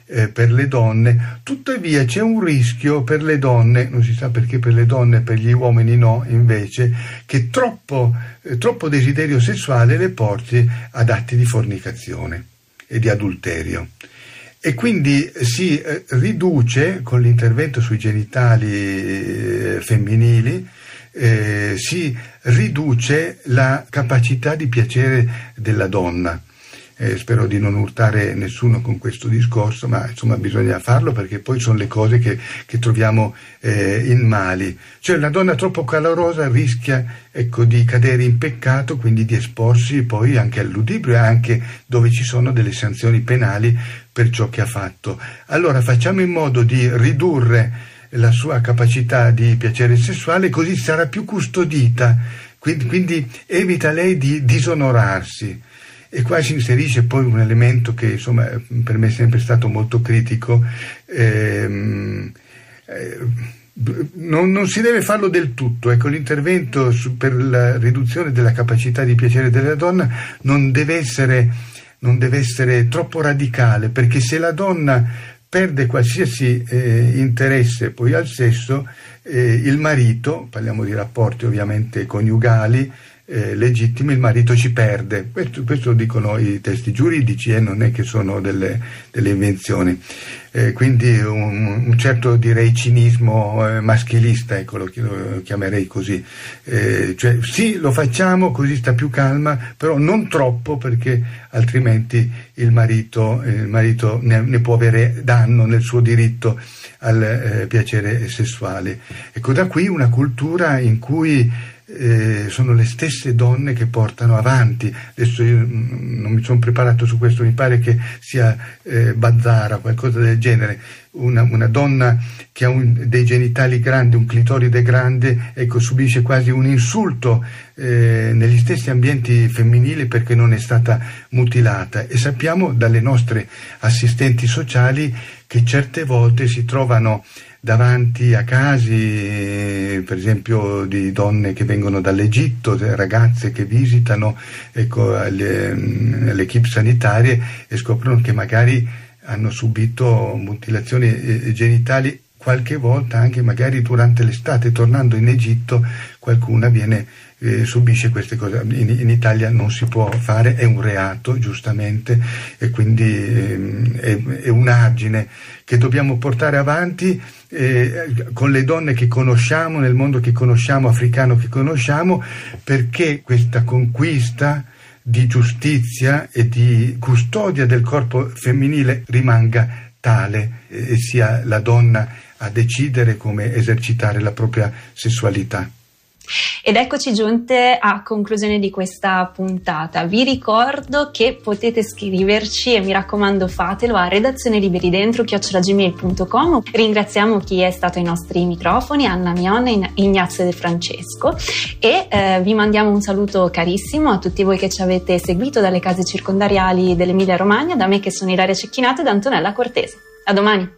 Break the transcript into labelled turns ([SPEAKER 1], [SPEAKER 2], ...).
[SPEAKER 1] per le donne. Tuttavia c'è un rischio per le donne, non si sa perché per le donne, per gli uomini no, invece, che troppo desiderio sessuale le porti ad atti di fornicazione e di adulterio. E quindi si riduce, con l'intervento sui genitali femminili, si riduce la capacità di piacere della donna. Spero di non urtare nessuno con questo discorso, ma insomma bisogna farlo, perché poi sono le cose che troviamo in mali. Cioè la donna troppo calorosa rischia, di cadere in peccato, quindi di esporsi poi anche al ludibrio, e anche dove ci sono delle sanzioni penali per ciò che ha fatto. Allora facciamo in modo di ridurre la sua capacità di piacere sessuale, così sarà più custodita, quindi evita lei di disonorarsi. E qua si inserisce poi un elemento che insomma per me è sempre stato molto critico. Non si deve farlo del tutto. L'intervento per la riduzione della capacità di piacere della donna non deve essere troppo radicale, perché se la donna perde qualsiasi interesse poi al sesso, il marito, parliamo di rapporti ovviamente coniugali, legittimi, il marito ci perde. Questo dicono i testi giuridici, e non è che sono delle invenzioni. Quindi un certo, direi, cinismo maschilista, lo chiamerei così. Cioè sì, lo facciamo così sta più calma, però non troppo, perché altrimenti il marito ne può avere danno nel suo diritto al piacere sessuale. Da qui una cultura in cui sono le stesse donne che portano avanti. Adesso io non mi sono preparato su questo, mi pare che sia Bazzara, qualcosa del genere, una donna che ha dei genitali grandi, un clitoride grande, subisce quasi un insulto negli stessi ambienti femminili perché non è stata mutilata. E sappiamo dalle nostre assistenti sociali che certe volte si trovano davanti a casi, per esempio, di donne che vengono dall'Egitto, ragazze che visitano le equip sanitarie e scoprono che magari hanno subito mutilazioni genitali, qualche volta anche magari durante l'estate, tornando in Egitto qualcuna subisce queste cose. In Italia non si può fare, è un reato, giustamente, e quindi è un argine che dobbiamo portare avanti con le donne che conosciamo, nel mondo che conosciamo, africano che conosciamo, perché questa conquista di giustizia e di custodia del corpo femminile rimanga tale, e sia la donna a decidere come esercitare la propria sessualità.
[SPEAKER 2] Ed eccoci giunte a conclusione di questa puntata. Vi ricordo che potete scriverci, e mi raccomando fatelo, a redazioneliberidentro@gmail.com. Ringraziamo chi è stato ai nostri microfoni, Anna Mion e Ignazio De Francesco, e vi mandiamo un saluto carissimo a tutti voi che ci avete seguito dalle case circondariali dell'Emilia Romagna, da me che sono Ilaria Cecchinato e da Antonella Cortese. A domani!